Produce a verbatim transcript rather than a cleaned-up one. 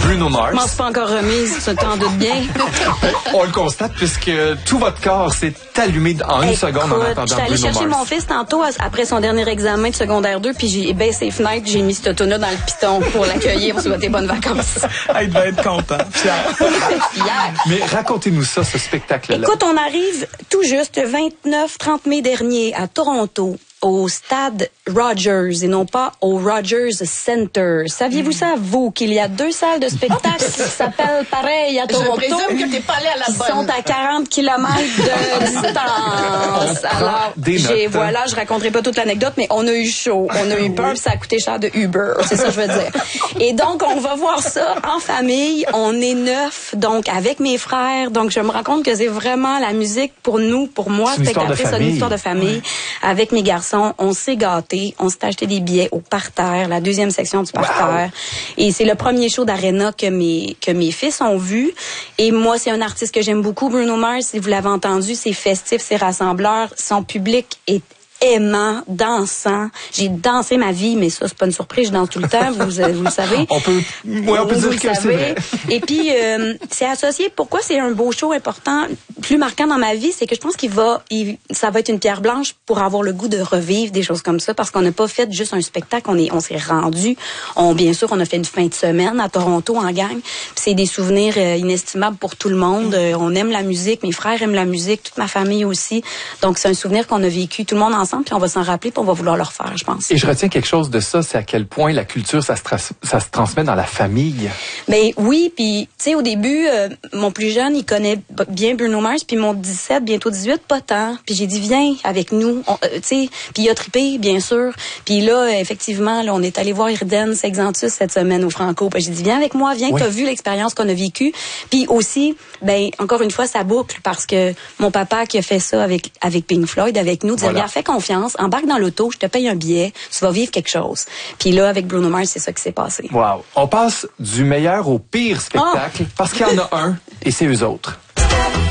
Bruno Mars. Je m'en suis pas encore remise, tu t'en doutes bien. On le constate puisque tout votre corps s'est allumé en une Écoute, seconde en entendant j'étais allée Bruno chercher Mars. mon fils tantôt après son dernier examen de secondaire deux, puis j'ai baissé les fenêtres, j'ai mis ce auto-là dans le piton pour l'accueillir, pour souhaiter bonnes vacances. Ah, il devait être content. Fier. Fier. Mais racontez-nous ça, ce spectacle-là. Écoute, on arrive tout juste le vingt-neuf trente mai dernier à Toronto, au stade Rogers et non pas au Rogers Center. Saviez-vous ça, vous, qu'il y a deux salles de spectacle qui s'appellent pareil à Toronto? Je présume que t'es pas allé à la qui bonne. sont à quarante kilomètres de distance. Alors, j'ai, voilà, je raconterai pas toute l'anecdote, mais on a eu chaud, on a eu peur, puis ça a coûté cher de Uber. C'est ça que je veux dire. Et donc, on va voir ça en famille. On est neuf, donc avec mes frères. Donc, je me rends compte que c'est vraiment la musique pour nous, pour moi, spectatrice, c'est une histoire de famille. Ouais. Avec mes garçons, on s'est gâtés, on s'est acheté des billets au parterre, la deuxième section du parterre. Wow. Et c'est le premier show d'Arena que mes que mes fils ont vu. Et moi, c'est un artiste que j'aime beaucoup, Bruno Mars. Si vous l'avez entendu, c'est festif, c'est rassembleur. Son public est aimant, dansant. J'ai dansé ma vie, mais ça, c'est pas une surprise, je danse tout le temps, vous, vous le savez. On peut, ouais, on peut vous dire que c'est vrai. Et puis, euh, c'est associé, pourquoi c'est un beau show important, plus marquant dans ma vie, c'est que je pense qu'il va, il, ça va être une pierre blanche pour avoir le goût de revivre des choses comme ça, parce qu'on n'a pas fait juste un spectacle, on est, on s'est rendu, on, bien sûr, on a fait une fin de semaine à Toronto en gang, puis c'est des souvenirs euh, inestimables pour tout le monde, euh, on aime la musique, mes frères aiment la musique, toute ma famille aussi, donc c'est un souvenir qu'on a vécu tout le monde ensemble, puis on va s'en rappeler, puis on va vouloir le refaire, je pense. Et je retiens quelque chose de ça, c'est à quel point la culture, ça se, tra- ça se transmet dans la famille. Ben oui, puis tu sais, au début, euh, mon plus jeune, il connaît bien Bruno Mars, puis mon dix-sept, bientôt dix-huit, pas tant. Puis j'ai dit, viens avec nous, euh, tu sais, puis il a trippé, bien sûr. Puis là, effectivement, là, on est allé voir Irden Sexantus cette semaine au Franco. Puis j'ai dit, viens avec moi, viens, oui. T'as vu l'expérience qu'on a vécue. Puis aussi, ben encore une fois, ça boucle, parce que mon papa qui a fait ça avec avec Pink Floyd, avec nous, dit, voilà. Regarde, fais confiance, embarque dans l'auto, je te paye un billet, tu vas vivre quelque chose. Puis là, avec Bruno Mars, c'est ça qui s'est passé. Wow. On passe du meilleur au pire spectacle, oh. parce qu'il y en a un, et c'est eux autres.